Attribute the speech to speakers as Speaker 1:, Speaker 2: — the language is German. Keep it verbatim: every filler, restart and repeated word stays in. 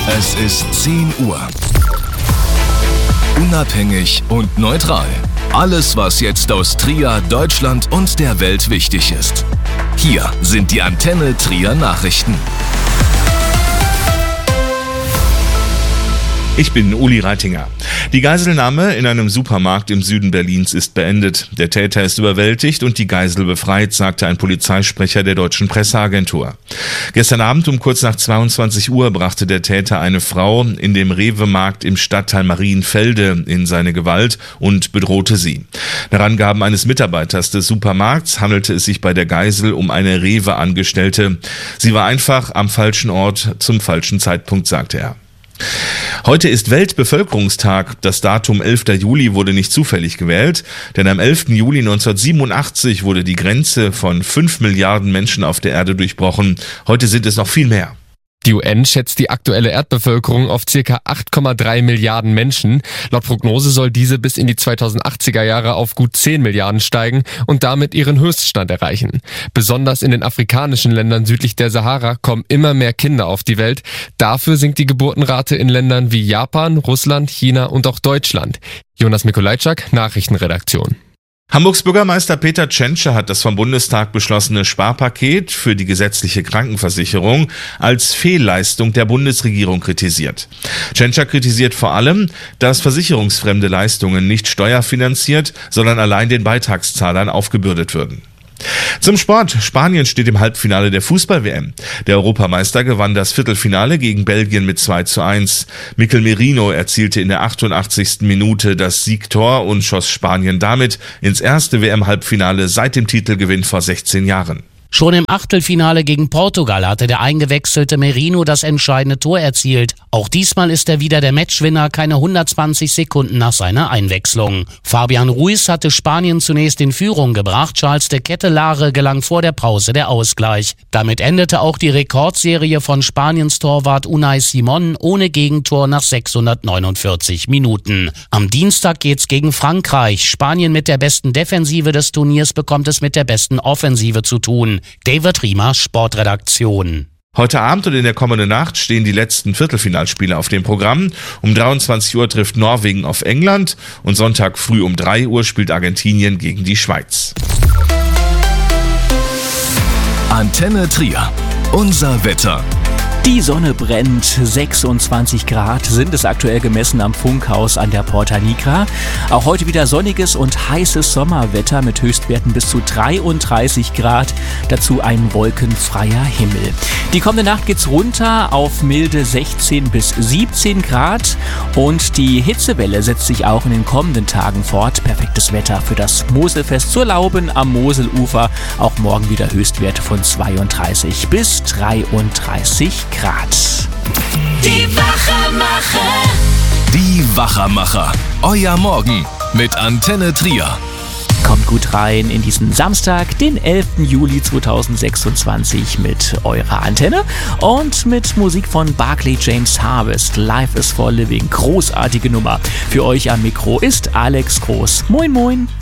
Speaker 1: Es ist zehn Uhr. Unabhängig und neutral. Alles, was jetzt aus Trier, Deutschland und der Welt wichtig ist. Hier sind die Antenne Trier Nachrichten.
Speaker 2: Ich bin Uli Reitinger. Die Geiselnahme in einem Supermarkt im Süden Berlins ist beendet. Der Täter ist überwältigt und die Geisel befreit, sagte ein Polizeisprecher der deutschen Presseagentur. Gestern Abend um kurz nach zweiundzwanzig Uhr brachte der Täter eine Frau in dem Rewe-Markt im Stadtteil Marienfelde in seine Gewalt und bedrohte sie. Nach Angaben eines Mitarbeiters des Supermarkts handelte es sich bei der Geisel um eine Rewe-Angestellte. Sie war einfach am falschen Ort zum falschen Zeitpunkt, sagte er. Heute ist Weltbevölkerungstag. Das Datum elfter Juli wurde nicht zufällig gewählt, denn am elften Juli neunzehnhundertsiebenundachtzig wurde die Grenze von fünf Milliarden Menschen auf der Erde durchbrochen. Heute sind es noch viel mehr.
Speaker 3: Die U N schätzt die aktuelle Erdbevölkerung auf ca. acht Komma drei Milliarden Menschen. Laut Prognose soll diese bis in die zweitausendachtziger Jahre auf gut zehn Milliarden steigen und damit ihren Höchststand erreichen. Besonders in den afrikanischen Ländern südlich der Sahara kommen immer mehr Kinder auf die Welt. Dafür sinkt die Geburtenrate in Ländern wie Japan, Russland, China und auch Deutschland. Jonas Mikolajczak, Nachrichtenredaktion.
Speaker 2: Hamburgs Bürgermeister Peter Tschentscher hat das vom Bundestag beschlossene Sparpaket für die gesetzliche Krankenversicherung als Fehlleistung der Bundesregierung kritisiert. Tschentscher kritisiert vor allem, dass versicherungsfremde Leistungen nicht steuerfinanziert, sondern allein den Beitragszahlern aufgebürdet würden. Zum Sport. Spanien steht im Halbfinale der Fußball-W M. Der Europameister gewann das Viertelfinale gegen Belgien mit zwei zu eins. Mikel Merino erzielte in der achtundachtzigsten Minute das Siegtor und schoss Spanien damit ins erste W M-Halbfinale seit dem Titelgewinn vor sechzehn Jahren.
Speaker 4: Schon im Achtelfinale gegen Portugal hatte der eingewechselte Merino das entscheidende Tor erzielt. Auch diesmal ist er wieder der Matchwinner, keine hundertzwanzig Sekunden nach seiner Einwechslung. Fabian Ruiz hatte Spanien zunächst in Führung gebracht, Charles de Kettelare gelang vor der Pause der Ausgleich. Damit endete auch die Rekordserie von Spaniens Torwart Unai Simón ohne Gegentor nach sechshundertneunundvierzig Minuten. Am Dienstag geht's gegen Frankreich. Spanien mit der besten Defensive des Turniers bekommt es mit der besten Offensive zu tun. David Riemer, Sportredaktion.
Speaker 2: Heute Abend und in der kommenden Nacht stehen die letzten Viertelfinalspiele auf dem Programm. Um dreiundzwanzig Uhr trifft Norwegen auf England und Sonntag früh um drei Uhr spielt Argentinien gegen die Schweiz.
Speaker 1: Antenne Trier. Unser Wetter.
Speaker 5: Die Sonne brennt, sechsundzwanzig Grad sind es aktuell gemessen am Funkhaus an der Porta Nigra. Auch heute wieder sonniges und heißes Sommerwetter mit Höchstwerten bis zu dreiunddreißig Grad, dazu ein wolkenfreier Himmel. Die kommende Nacht geht's runter auf milde sechzehn bis siebzehn Grad und die Hitzewelle setzt sich auch in den kommenden Tagen fort. Perfektes Wetter für das Moselfest zur Lauben am Moselufer. Auch morgen wieder Höchstwerte von zweiunddreißig bis dreiunddreißig Grad.
Speaker 6: Die Wachermacher.
Speaker 1: Die Wachermacher. Euer Morgen mit Antenne Trier.
Speaker 5: Kommt gut rein in diesen Samstag, den elften Juli zweitausendsechsundzwanzig mit eurer Antenne und mit Musik von Barclay James Harvest. Life is for Living. Großartige Nummer. Für euch am Mikro ist Alex Groß. Moin, moin.